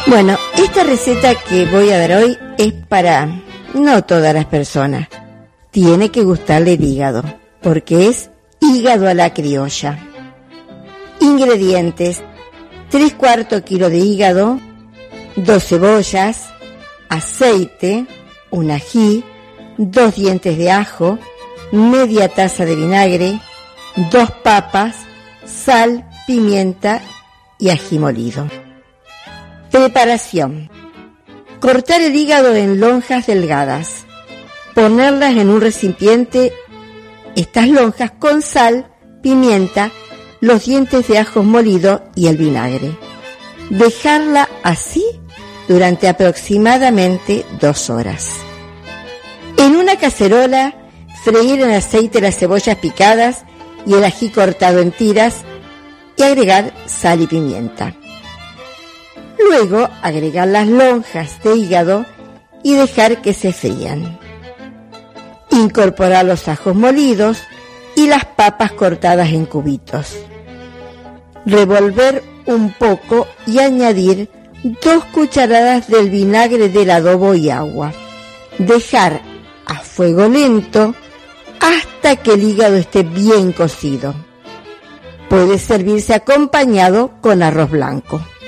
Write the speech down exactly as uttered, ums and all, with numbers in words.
Bueno, esta receta que voy a dar hoy es para no todas las personas. Tiene que gustarle el hígado, porque es hígado a la criolla. Ingredientes: tres cuartos kilo de hígado, dos cebollas, aceite, un ají, dos dientes de ajo, media taza de vinagre, dos papas, sal, pimienta y ají molido. Preparación: cortar el hígado en lonjas delgadas, ponerlas en un recipiente, estas lonjas con sal, pimienta, los dientes de ajo molido y el vinagre. Dejarla así durante aproximadamente dos horas. En una cacerola, freír en aceite las cebollas picadas y el ají cortado en tiras y agregar sal y pimienta. Luego agregar las lonjas de hígado y dejar que se frían. Incorporar los ajos molidos y las papas cortadas en cubitos. Revolver un poco y añadir dos cucharadas del vinagre del adobo y agua. Dejar a fuego lento hasta que el hígado esté bien cocido. Puede servirse acompañado con arroz blanco.